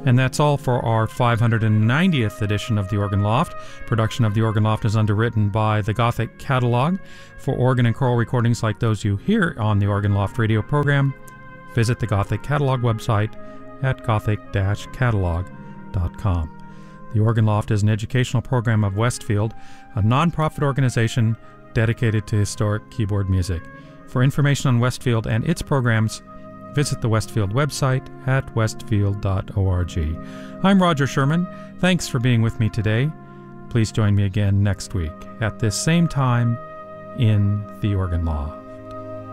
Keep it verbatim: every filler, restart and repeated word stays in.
And that's all for our five hundred ninetieth edition of The Organ Loft. Production of The Organ Loft is underwritten by the Gothic Catalog. For organ and choral recordings like those you hear on the Organ Loft radio program, visit the Gothic Catalog website at gothic dash catalog dot com. The Organ Loft is an educational program of Westfield, a non-profit organization dedicated to historic keyboard music. For information on Westfield and its programs, visit the Westfield website at westfield dot org. I'm Roger Sherman. Thanks for being with me today. Please join me again next week at this same time in The Organ Loft.